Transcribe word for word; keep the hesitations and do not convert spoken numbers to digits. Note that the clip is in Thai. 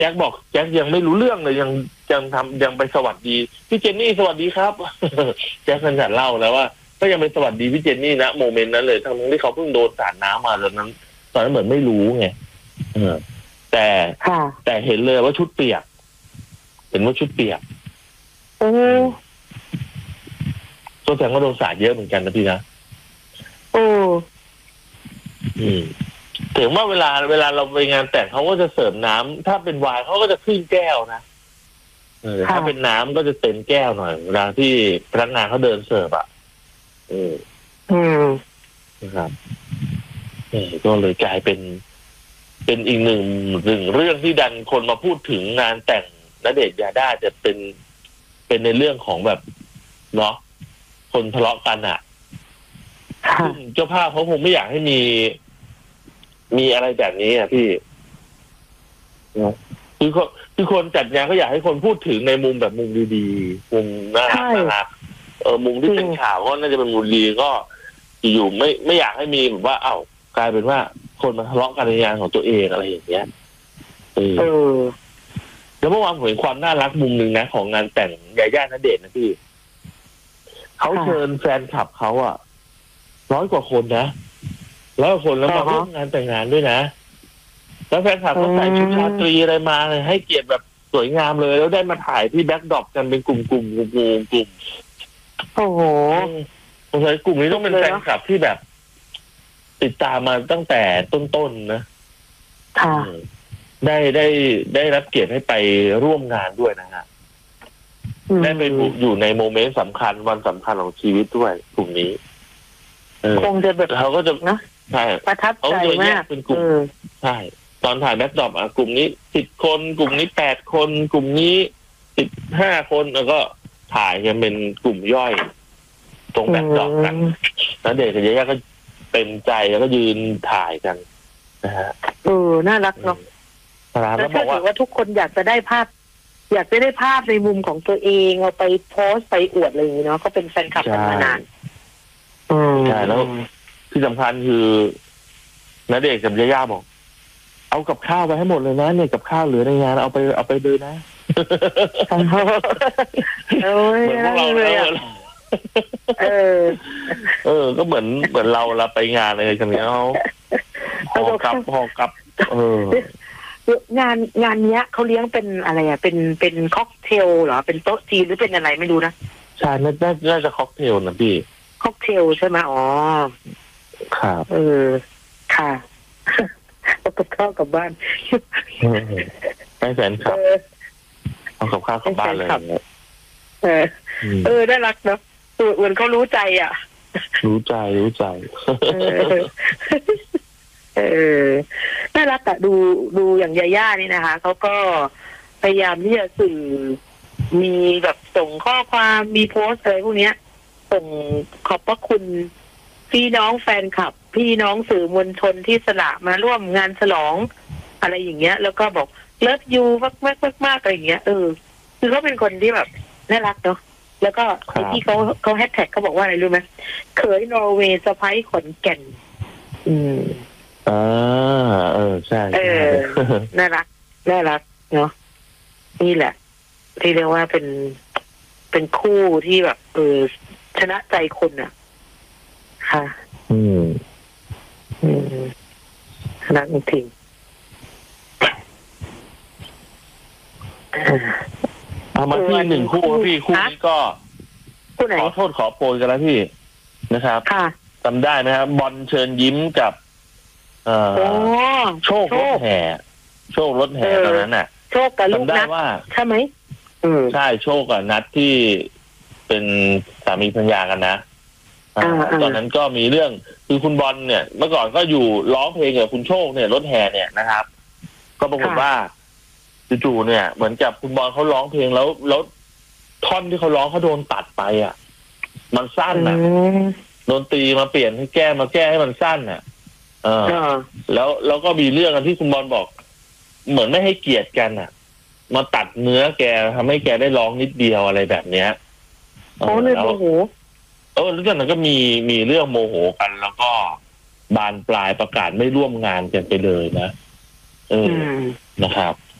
แจ็คบอกแจ็คยังไม่รู้เรื่องเลยยังยังทำยังไปสวัสดีพี่เจนนี่สวัสดีครับ แจ็คสันสันเล่าแล้วว่าก็ยังไปสวัสดีพี่เจนนี่นะโมเมนต์นั้นเลยทั้งที่เขาเพิ่งโดนสาดน้ำมาตอนนั้นตอนนั้นเหมือนไม่รู้ไงเออแต่แต่เห็นเลยว่าชุดเปียกเห็นว่าชุดเปียกโอ้ตัวแสงก็โดนสาดเยอะเหมือนกันนะพี่นะโอ้อืมถึงว่าเวลาเวลาเราไปงานแต่งเขาก็จะเสิร์ฟน้ำถ้าเป็นไวน์เขาก็จะขึ้นแก้วนะเออถ้าเป็นน้ำก็จะเต็มแก้วหน่อยเวลาที่พนักงานเขาเดินเสิร์ฟอ่ะเอออืมนะครับเออก็เลยกลายเป็นเป็นอีกหนึ่งหนึ่งเรื่องที่ดันคนมาพูดถึงงานแต่งณเดชน์ยาดาจะเป็นเป็นในเรื่องของแบบเนาะคนทะเลาะกันอ่ะซึ่งเจ้าภาพเขาคงไม่อยากให้มีมีอะไรแบบนี้อ่ะพี่คือคนคือคนจัดงานก็อยากให้คนพูดถึงในมุมแบบมุมดีๆมุมน่ารักน่ารักเออมุมที่เป็นข่าวก็น่าจะเป็นมุมดีก็อยู่ไม่ไม่อยากให้มีแบบว่าเอ้ากลายเป็นว่าคนมาทะเลาะกันในงานของตัวเองอะไรอย่างเงี้ยเออแล้วเมื่อวานผมเห็นความน่ารักมุมหนึ่งนะของงานแต่งยาย่าณเดชน์นะพี่เขาเชิญแฟนคลับเขาอ่ะร้อยกว่าคนนะร้อยกว่าคนแล้วมาร่วมงานแต่งงานด้วยนะแล้วแฟนคลับก็ใส่ชุดชาตรีอะไรมาเลยให้เกียรติแบบสวยงามเลยแล้วได้มาถ่ายที่แบ็คดรอปกันเป็นกลุ่มๆกลุ่มกลุ่มกลุ่มโอ้โหสงสัยกลุ่มนี้ต้องเป็นแฟนคลับที่แบบติดตามมาตั้งแต่ต้นๆนะค่ะได้ได้ได้รับเกียรติให้ไปร่วมงานด้วยนะฮะได้ไปอยู่ในโมเมนต์สำคัญวันสำคัญของชีวิตด้วยกลุ่มนี้คงจะแบบเขาก็จะนะใช่ประทับใจมากเป็นกลุ่มใช่ตอนถ่ายแบ็คดรอปอ่ะกลุ่มนี้สิบคนกลุ่มนี้แปดคนกลุ่มนี้สิบห้าคนแล้วก็ถ่ายกันเป็นกลุ่มย่อยตรงแบ็คดรอปกันแล้วเด็กกับยาย่าก็เต็มใจแล้วก็ยืนถ่ายกันนะฮะเออน่ารักเนาะแล้วบอกว่าว่าทุกคนอยากจะได้ภาพอยากจะได้ภาพในมุมของตัวเองเอาไปโพสต์ไปอวดอะไรอย่างนี้เนาะก็เป็นแฟนคลับกันมานานใช่แล้วที่สำคัญคือณเดชน์กับยาย่าบอกเอากับข้าวไปให้หมดเลยนะเนี่ยกับข้าวเหลือในงานเอาไปเอาไปเลยนะเออเหมือนพวกเราเลยเออเออก็เหมือนเหมือนเราเราไปงานอะไรกันเนี้ยเขาพอกับพอกับเอองานงานเนี้ยเขาเลี้ยงเป็นอะไรอ่ะเป็นเป็นค็อกเทลเหรอเป็นโต๊ะจีนหรือเป็นอะไรไม่รู้นะใช่น่าน่าจะค็อกเทลนะพี่ค็อกเทลใช่ไหมอ๋อครับเออค่ะเอากับข้าวกลับบ้านให้แฟนคลับเอากับข้าวกลับบ้านเลยเออเออน่ารักเนาะเหมือนเขารู้ใจอ่ะรู้ใจรู้ใจเออน่ารักอะดูดูอย่างยาย่านี่นะคะเขาก็พยายามที่จะสื่อมีแบบส่งข้อความมีโพสต์อะไรพวกเนี้ยส่งขอบพระคุณพี่น้องแฟนคลับพี่น้องสื่อมวลชนที่สละมาร่วมงานฉลองอะไรอย่างเงี้ยแล้วก็บอกเลิฟยูมากมากมากมากอะไรอย่างเงี้ยเออคือเขาเป็นคนที่แบบน่ารักเนาะแล้วก็ที่เขาเขาแฮชแท็กเขาบอกว่าอะไรรู้ไหมเขยนอร์เวย์สะพ้ายขอนแก่นอืมอ่าเออใช่เออน่ารักน่ารักเนาะนี่แหละที่เรียกว่าเป็นเป็นคู่ที่แบบเออชนะใจคนอ่ะค่ะอืมอืมชนะจริงเอามาที่หนึ่งคู่พี่คู่นี้ก็ขอโทษขอโพยกันแล้วพี่นะครับจำได้ไหมครับบอลเชิญยิ้มกับเอ่อโชครถแห่โชครถแห่ตอนนั้นน่ะโชคกับลูกนัดใช่ไหมใช่โชคกับนัดที่เป็นสามีภรรยากันนะตอนนั้นก็มีเรื่องคือคุณบอลเนี่ยเมื่อก่อนก็อยู่ร้องเพลงกับคุณโชคเนี่ยรถแห่เนี่ยนะครับก็ปรากฏว่าจู่ๆเนี่ยเหมือนกับคุณบอลเขาร้องเพลงแล้วแล้วท่อนที่เขาร้องเขาโดนตัดไปอ่ะมันสั้นอ่ะดนตรีมาเปลี่ยนให้แก้มาแก้ให้มันสั้นอ่ะเออแล้วแล้วก็มีเรื่องกันที่คุณบอลบอกเหมือนไม่ให้เกียรติกันอ่ะมาตัดเนื้อแกทำให้แกได้ร้องนิดเดียวอะไรแบบเนี้ยโอ้เลยโมโหเออแล้วจากนั้นก็มีมีเรื่องโมโหกันแล้วก็บานปลายประกาศไม่ร่วมงานกันไปเลยนะเออนะครับ